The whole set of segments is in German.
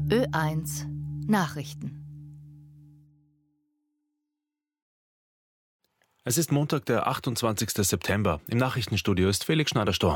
Ö1 Nachrichten. Es ist Montag, der 28. September. Im Nachrichtenstudio ist Felix Schneider-Storr.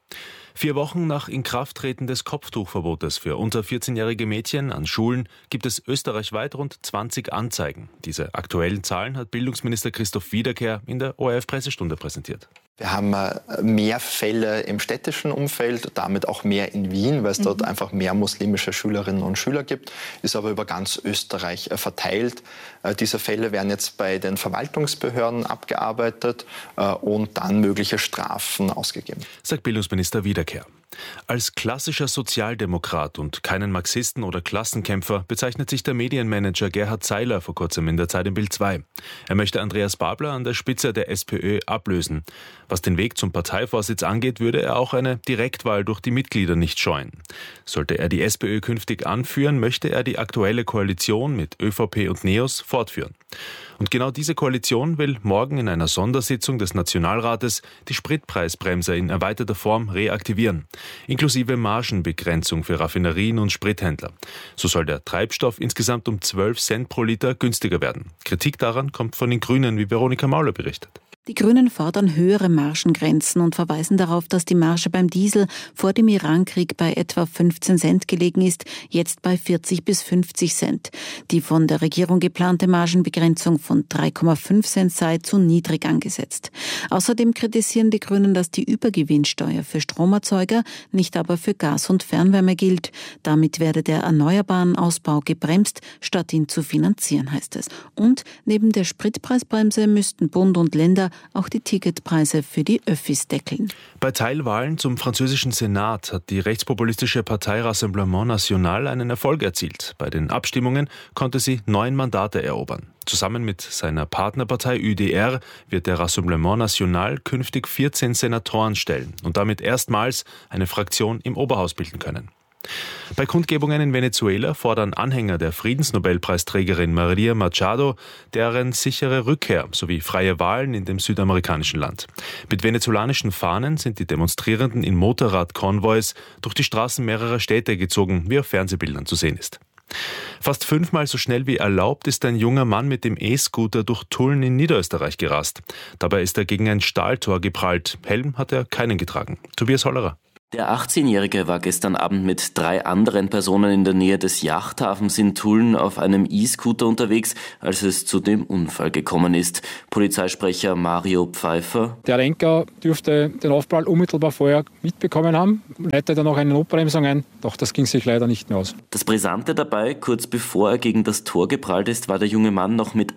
4 Wochen nach Inkrafttreten des Kopftuchverbotes für unter 14-jährige Mädchen an Schulen gibt es österreichweit rund 20 Anzeigen. Diese aktuellen Zahlen hat Bildungsminister Christoph Wiederkehr in der ORF-Pressestunde präsentiert. Wir haben mehr Fälle im städtischen Umfeld, damit auch mehr in Wien, weil es dort einfach mehr muslimische Schülerinnen und Schüler gibt, ist aber über ganz Österreich verteilt. Diese Fälle werden jetzt bei den Verwaltungsbehörden abgearbeitet und dann mögliche Strafen ausgegeben. Sagt Bildungsminister Wiederkehr. Als klassischer Sozialdemokrat und keinen Marxisten oder Klassenkämpfer bezeichnet sich der Medienmanager Gerhard Seiler vor kurzem in der Zeit im Bild 2. Er möchte Andreas Babler an der Spitze der SPÖ ablösen. Was den Weg zum Parteivorsitz angeht, würde er auch eine Direktwahl durch die Mitglieder nicht scheuen. Sollte er die SPÖ künftig anführen, möchte er die aktuelle Koalition mit ÖVP und NEOS fortführen. Und genau diese Koalition will morgen in einer Sondersitzung des Nationalrates die Spritpreisbremse in erweiterter Form reaktivieren, inklusive Margenbegrenzung für Raffinerien und Sprithändler. So soll der Treibstoff insgesamt um 12 Cent pro Liter günstiger werden. Kritik daran kommt von den Grünen, wie Veronika Mauler berichtet. Die Grünen fordern höhere Margengrenzen und verweisen darauf, dass die Marge beim Diesel vor dem Irankrieg bei etwa 15 Cent gelegen ist, jetzt bei 40 bis 50 Cent. Die von der Regierung geplante Margenbegrenzung von 3,5 Cent sei zu niedrig angesetzt. Außerdem kritisieren die Grünen, dass die Übergewinnsteuer für Stromerzeuger, nicht aber für Gas und Fernwärme gilt. Damit werde der erneuerbaren Ausbau gebremst, statt ihn zu finanzieren, heißt es. Und neben der Spritpreisbremse müssten Bund und Länder auch die Ticketpreise für die Öffis deckeln. Bei Teilwahlen zum französischen Senat hat die rechtspopulistische Partei Rassemblement National einen Erfolg erzielt. Bei den Abstimmungen konnte sie 9 Mandate erobern. Zusammen mit seiner Partnerpartei UDR wird der Rassemblement National künftig 14 Senatoren stellen und damit erstmals eine Fraktion im Oberhaus bilden können. Bei Kundgebungen in Venezuela fordern Anhänger der Friedensnobelpreisträgerin Maria Machado deren sichere Rückkehr sowie freie Wahlen in dem südamerikanischen Land. Mit venezolanischen Fahnen sind die Demonstrierenden in Motorradkonvois durch die Straßen mehrerer Städte gezogen, wie auf Fernsehbildern zu sehen ist. Fast 5-mal so schnell wie erlaubt ist ein junger Mann mit dem E-Scooter durch Tulln in Niederösterreich gerast. Dabei ist er gegen ein Stahltor geprallt. Helm hat er keinen getragen. Tobias Hollerer. Der 18-Jährige war gestern Abend mit 3 anderen Personen in der Nähe des Yachthafens in Tulln auf einem E-Scooter unterwegs, als es zu dem Unfall gekommen ist. Polizeisprecher Mario Pfeiffer. Der Lenker dürfte den Aufprall unmittelbar vorher mitbekommen haben, leitete dann noch eine Notbremsung ein, doch das ging sich leider nicht mehr aus. Das Brisante dabei, kurz bevor er gegen das Tor geprallt ist, war der junge Mann noch mit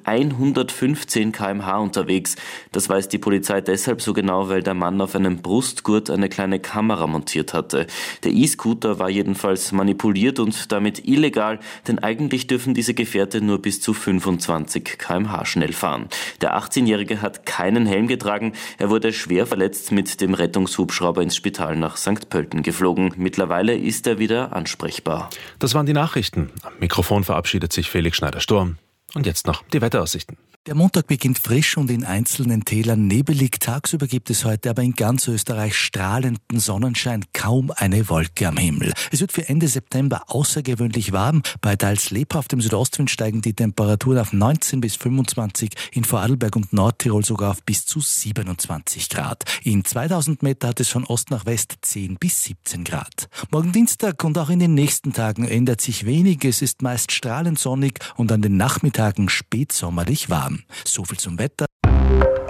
115 km/h unterwegs. Das weiß die Polizei deshalb so genau, weil der Mann auf einem Brustgurt eine kleine Kamera montiert hatte. Der E-Scooter war jedenfalls manipuliert und damit illegal, denn eigentlich dürfen diese Gefährte nur bis zu 25 km/h schnell fahren. Der 18-Jährige hat keinen Helm getragen, er wurde schwer verletzt mit dem Rettungshubschrauber ins Spital nach St. Pölten geflogen. Mittlerweile ist er wieder ansprechbar. Das waren die Nachrichten. Am Mikrofon verabschiedet sich Felix Schneider-Storr. Und jetzt noch die Wetteraussichten. Der Montag beginnt frisch und in einzelnen Tälern nebelig. Tagsüber gibt es heute aber in ganz Österreich strahlenden Sonnenschein, kaum eine Wolke am Himmel. Es wird für Ende September außergewöhnlich warm. Bei teils lebhaftem Südostwind steigen die Temperaturen auf 19 bis 25, in Vorarlberg und Nordtirol sogar auf bis zu 27 Grad. In 2000 Meter hat es von Ost nach West 10 bis 17 Grad. Morgen Dienstag und auch in den nächsten Tagen ändert sich wenig. Es ist meist strahlend sonnig und an den Nachmittagen spätsommerlich warm. So viel zum Wetter.